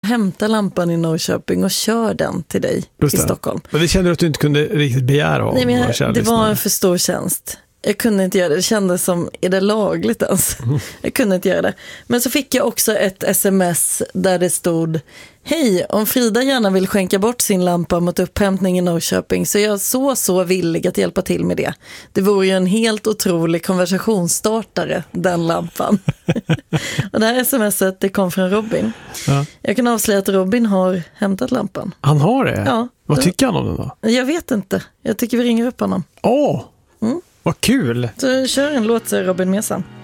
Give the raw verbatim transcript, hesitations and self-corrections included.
hämta lampan i Norrköping och kör den till dig i Stockholm. Men det kände du att du inte kunde riktigt begära av? Nej, men jag, det var en för stor tjänst. Jag kunde inte göra det. Det kändes som, är det lagligt ens? Mm. Jag kunde inte göra det. Men så fick jag också ett sms där det stod: hej, om Frida gärna vill skänka bort sin lampa mot upphämtning i Norrköping så är jag så, så villig att hjälpa till med det. Det vore ju en helt otrolig konversationsstartare, den lampan. Och det här smset, det kom från Robin. Ja. Jag kan avslöja att Robin har hämtat lampan. Han har det? Ja. Vad då, tycker han om den då? Jag vet inte. Jag tycker vi ringer upp honom. Åh, oh, mm. vad kul! Så kör en låt, säger Robin Mesan.